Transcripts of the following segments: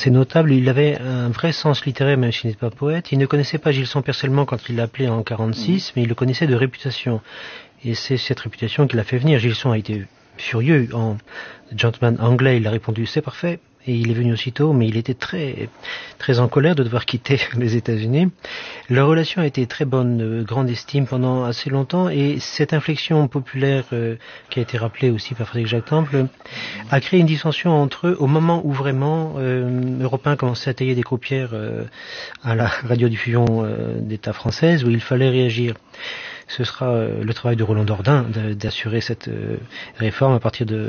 assez notable. Il avait un vrai sens littéraire, même s'il n'était pas poète. Il ne connaissait pas Gilson personnellement quand il l'appelait en 46, mais il le connaissait de réputation. Et c'est cette réputation qui l'a fait venir. Gilson a été furieux. En gentleman anglais, il a répondu c'est parfait. Et il est venu aussitôt, mais il était très, très en colère de devoir quitter les États-Unis. Leur relation a été très bonne, grande estime pendant assez longtemps, et cette inflexion populaire qui a été rappelée aussi par Frédéric Jacques Temple a créé une dissension entre eux au moment où vraiment Europe 1 commençait à tailler des paupières à la radiodiffusion d'État française, où il fallait réagir. Ce sera le travail de Roland Dordain d'assurer cette réforme à partir de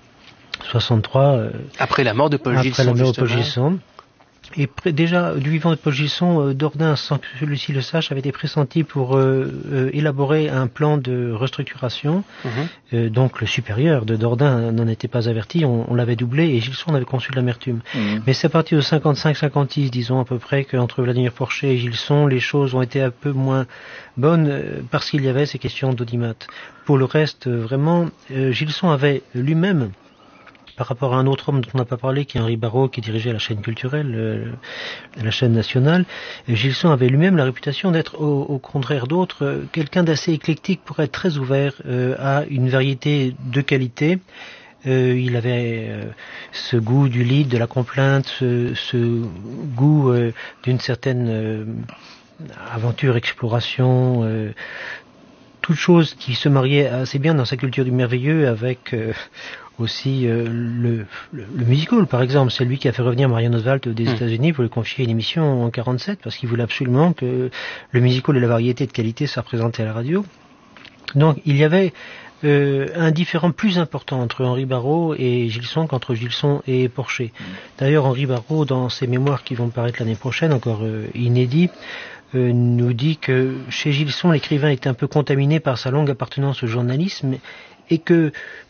63. Après la mort de Paul Gilson. Après la mort de Paul Gilson. Et déjà, du vivant de Paul Gilson, Dordain, sans que celui-ci le sache, avait été pressenti pour élaborer un plan de restructuration. Donc le supérieur de Dordain n'en était pas averti, on l'avait doublé et Gilson avait conçu de l'amertume. Mais c'est à partir de 55-56, disons à peu près, qu'entre Vladimir Porcher et Gilson, les choses ont été un peu moins bonnes parce qu'il y avait ces questions d'audimat. Pour le reste, vraiment, Gilson avait lui-même, par rapport à un autre homme dont on n'a pas parlé, qui est Henri Barrault, qui dirigeait la chaîne culturelle, la chaîne nationale, Gilson avait lui-même la réputation d'être, au contraire d'autres, quelqu'un d'assez éclectique pour être très ouvert à une variété de qualités. Il avait ce goût du lead, de la complainte, ce goût d'une certaine aventure, exploration, toute chose qui se mariait assez bien dans sa culture du merveilleux avec aussi le musical, par exemple. C'est lui qui a fait revenir Marianne Oswalt des États-Unis pour lui confier une émission en 47 parce qu'il voulait absolument que le musical et la variété de qualité soient représentés à la radio. Donc il y avait un différent plus important entre Henri Barrault et Gilson qu'entre Gilson et Porcher. D'ailleurs, Henri Barrault, dans ses mémoires qui vont paraître l'année prochaine, encore inédits, nous dit que chez Gilson, l'écrivain était un peu contaminé par sa longue appartenance au journalisme et que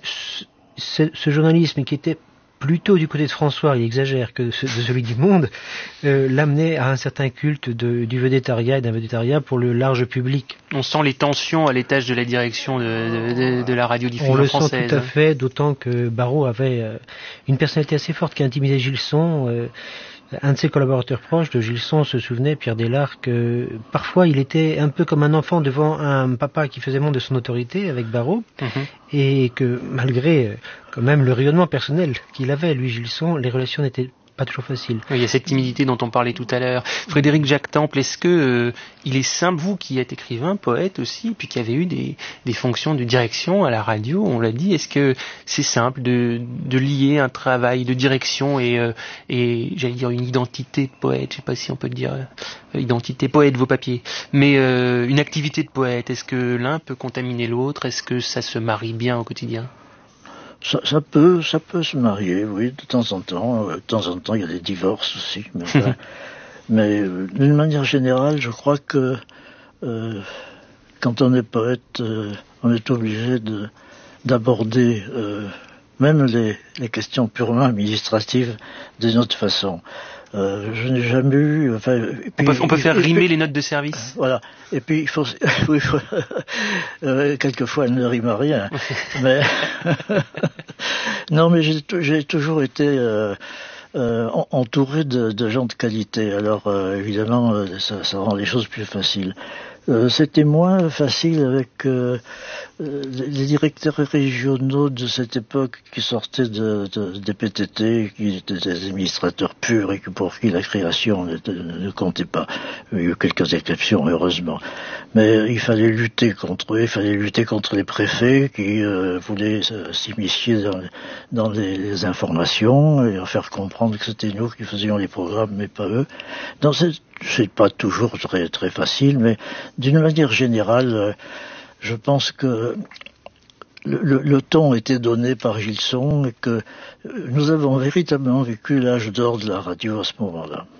ce journalisme qui était plutôt du côté de François, il exagère, que de celui du Monde, l'amenait à un certain culte du vedettariat et d'un vedettariat pour le large public. On sent les tensions à l'étage de la direction de la radiodiffusion française. On le sent tout à fait, d'autant que Barrault avait une personnalité assez forte qui intimidait Gilson. Un de ses collaborateurs proches de Gilson se souvenait, Pierre Delard, que parfois il était un peu comme un enfant devant un papa qui faisait montre de son autorité avec Barrault, et que malgré quand même le rayonnement personnel qu'il avait, lui Gilson, les relations n'étaient pas toujours faciles. Oui, il y a cette timidité dont on parlait tout à l'heure. Frédéric Jacques Temple, est-ce que il est simple, vous qui êtes écrivain, poète aussi, puis qui avez eu des fonctions de direction à la radio, on l'a dit, est-ce que c'est simple de lier un travail de direction et j'allais dire une identité de poète, je sais pas si on peut dire identité poète vos papiers, mais une activité de poète, est-ce que l'un peut contaminer l'autre, est-ce que ça se marie bien au quotidien? Ça peut se marier, oui, de temps en temps. De temps en temps, il y a des divorces aussi. Mais d'une manière générale, je crois que quand on est poète, on est obligé d'aborder même les questions purement administratives d'une autre façon. Je n'ai jamais eu... Enfin, on peut faire rimer les notes de service. Voilà. Et puis, il faut quelquefois, elle ne rime à rien. Mais non, mais j'ai toujours été entouré de gens de qualité. Alors, évidemment, ça rend les choses plus faciles. C'était moins facile avec les directeurs régionaux de cette époque qui sortaient des PTT, qui étaient des administrateurs purs et pour qui la création ne comptait pas. Il y a eu quelques exceptions, heureusement. Mais il fallait lutter contre eux, il fallait lutter contre les préfets qui voulaient s'immiscer dans les informations et leur faire comprendre que c'était nous qui faisions les programmes, mais pas eux. Donc c'est pas toujours très très facile, mais d'une manière générale, je pense que le ton était donné par Gilson et que nous avons véritablement vécu l'âge d'or de la radio à ce moment-là.